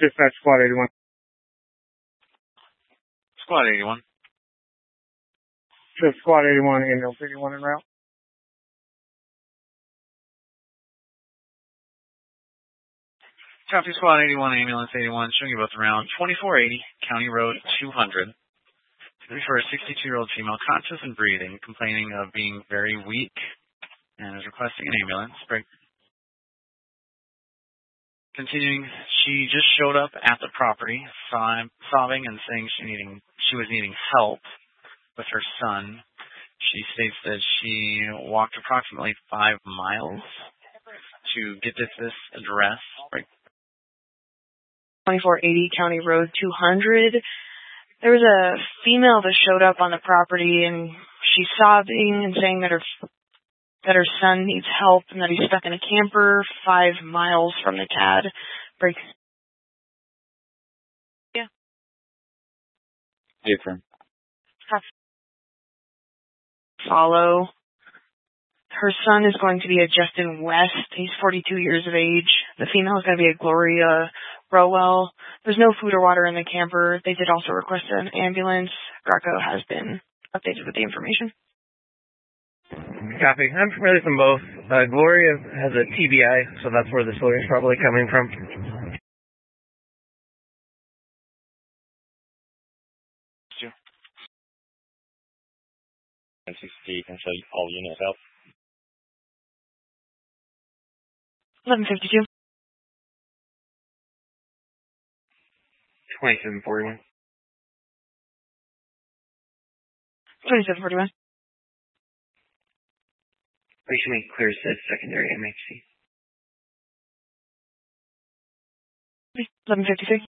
Dispatch Squad 81. Squad 81. Just Squad 81, ambulance 81 en route. Copy Squad 81, ambulance 81, showing you both around 2480 County Road 200. For a 62-year-old female, conscious and breathing, complaining of being very weak, and is requesting an ambulance. Break. Continuing, she just showed up at the property, sobbing and saying she was needing help with her son. She states that she walked approximately 5 miles to get to this address. Break. 2480 County Road 200. There was a female that showed up on the property, and she's sobbing and saying that her son needs help and that he's stuck in a camper 5 miles from the CAD. Break. Yeah. Different. Follow. Her son is going to be a Justin West. He's 42 years of age. The female is going to be a Gloria Rowell. There's no food or water in the camper. They did also request an ambulance. Greco has been updated with the information. Copy. I'm familiar with them both. Gloria has a TBI, so that's where the story is probably coming from. NCC can show all units out. 1152. 2741. 2741. Patient clear said secondary MHC. 1153.